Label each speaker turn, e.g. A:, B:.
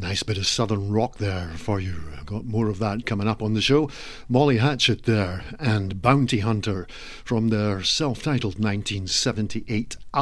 A: Nice bit of southern rock there for you. Got more of that coming up on the show. Molly Hatchet there and Bounty Hunter from their self-titled 1978